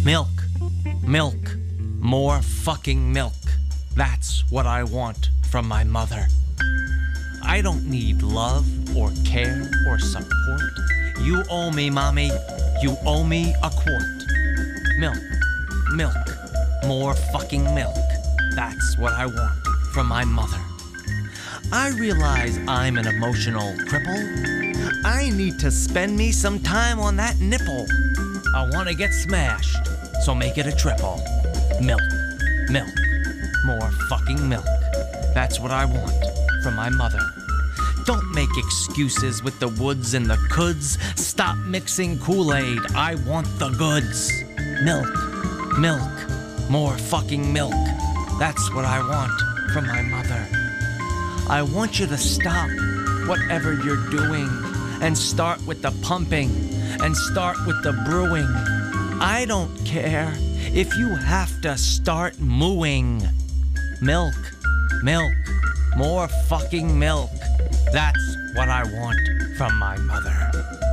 Milk. Milk. More fucking milk. That's what I want from my mother. I don't need love or care or support. You owe me, mommy. You owe me a quart. Milk. Milk. More fucking milk. That's what I want from my mother. I realize I'm an emotional cripple. I need to spend me some time on that nipple. I want to get smashed, so make it a triple. Milk. Milk. More fucking milk. That's what I want from my mother. Don't make excuses with the woods and the coulds. Stop mixing Kool-Aid. I want the goods. Milk. Milk. More fucking milk. That's what I want from my mother. I want you to stop whatever you're doing and start with the pumping and start with the brewing. I don't care if you have to start mooing. Milk. Milk. More fucking milk. That's what I want from my mother.